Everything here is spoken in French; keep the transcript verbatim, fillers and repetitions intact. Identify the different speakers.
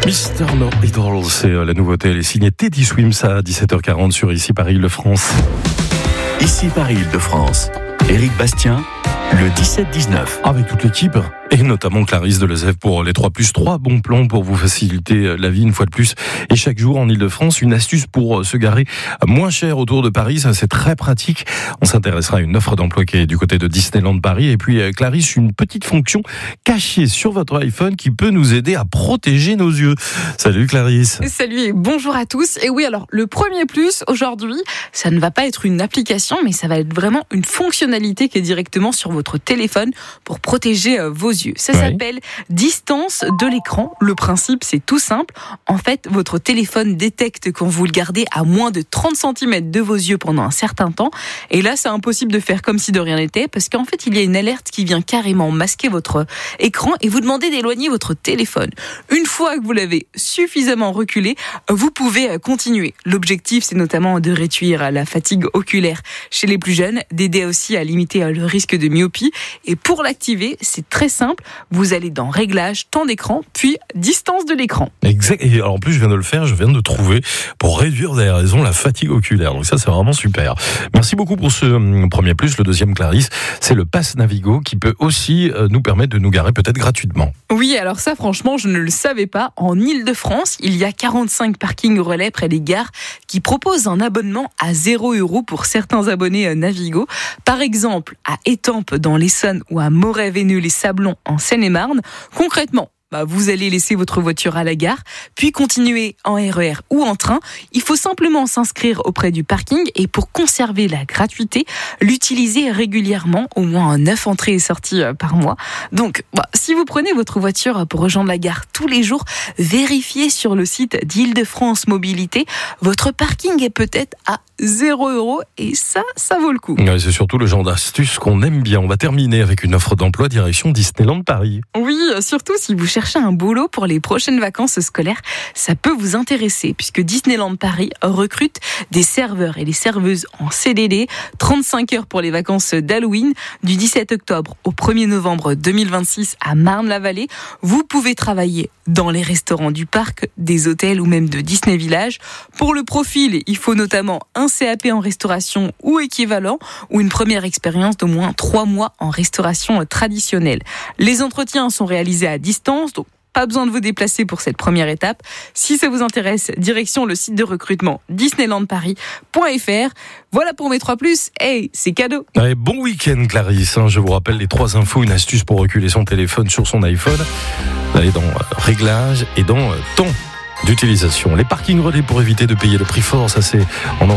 Speaker 1: Mister No Idol, c'est la nouveauté. Elle est signée Teddy Swims à dix-sept heures quarante sur Ici Paris Île-de-France.
Speaker 2: Ici Paris Île-de-France. Éric Bastien, le dix-sept dix-neuf.
Speaker 1: Avec toute l'équipe, et notamment Clarisse Delezève pour les trois plus trois bons plans pour vous faciliter la vie une fois de plus. Et chaque jour en Île-de-France, une astuce pour se garer moins cher autour de Paris. Ça, c'est très pratique. On s'intéressera à une offre d'emploi qui est du côté de Disneyland Paris. Et puis, Clarisse, une petite fonction cachée sur votre iPhone qui peut nous aider à protéger nos yeux. Salut Clarisse.
Speaker 3: Salut et bonjour à tous. Et oui, alors, le premier plus aujourd'hui, ça ne va pas être une application, mais ça va être vraiment une fonctionnalité qui est directement sur votre téléphone pour protéger vos yeux. Ça oui. s'appelle distance de l'écran. Le principe, c'est tout simple. En fait, votre téléphone détecte quand vous le gardez à moins de trente centimètres de vos yeux pendant un certain temps. Et là, c'est impossible de faire comme si de rien n'était parce qu'en fait, il y a une alerte qui vient carrément masquer votre écran et vous demander d'éloigner votre téléphone. Une fois que vous l'avez suffisamment reculé, vous pouvez continuer. L'objectif, c'est notamment de réduire la fatigue oculaire chez les plus jeunes, d'aider aussi à limiter le risque de myopie. Et pour l'activer, c'est très simple. Vous allez dans Réglages, temps d'écran, puis distance de l'écran.
Speaker 1: Exact. Et alors, en plus, je viens de le faire, je viens de trouver pour réduire des raisons la fatigue oculaire. Donc ça, c'est vraiment super. Merci beaucoup pour ce premier plus. Le deuxième, Clarisse, c'est le Pass Navigo qui peut aussi nous permettre de nous garer peut-être gratuitement.
Speaker 3: Oui, alors ça, franchement, je ne le savais pas. En Île-de-France, il y a quarante-cinq parkings relais près des gares qui proposent un abonnement à zéro euro pour certains abonnés Navigo. Par exemple, à Étampes dans l'Essonne ou à Moret-Veineux-les-Sablons en Seine-et-Marne. Concrètement, bah, vous allez laisser votre voiture à la gare, puis continuer en R E R ou en train. Il faut simplement s'inscrire auprès du parking et pour conserver la gratuité, l'utiliser régulièrement, au moins neuf entrées et sorties par mois. Donc, bah, si vous prenez votre voiture pour rejoindre la gare tous les jours, vérifiez sur le site d'Île-de-France Mobilité. Votre parking est peut-être à zéro euro et ça, ça vaut le coup.
Speaker 1: Ouais, c'est surtout le genre d'astuce qu'on aime bien. On va terminer avec une offre d'emploi direction Disneyland Paris.
Speaker 3: Oui, surtout si vous cherchez un boulot pour les prochaines vacances scolaires, ça peut vous intéresser puisque Disneyland Paris recrute des serveurs et des serveuses en C D D, trente-cinq heures pour les vacances d'Halloween, du dix-sept octobre au premier novembre deux mille vingt-six à Marne-la-Vallée. Vous pouvez travailler dans les restaurants du parc, des hôtels ou même de Disney Village. Pour le profil, il faut notamment un C A P en restauration ou équivalent ou une première expérience d'au moins trois mois en restauration traditionnelle. Les entretiens sont réalisés à distance, donc pas besoin de vous déplacer pour cette première étape. Si ça vous intéresse, direction le site de recrutement disneyland paris point f r. Voilà pour mes trois plus. Hey, c'est cadeau.
Speaker 1: Allez, bon week-end Clarisse. Je vous rappelle les trois infos, une astuce pour reculer son téléphone sur son iPhone. Allez dans Réglages et dans Temps d'utilisation. Les parkings relais pour éviter de payer le prix fort, ça c'est en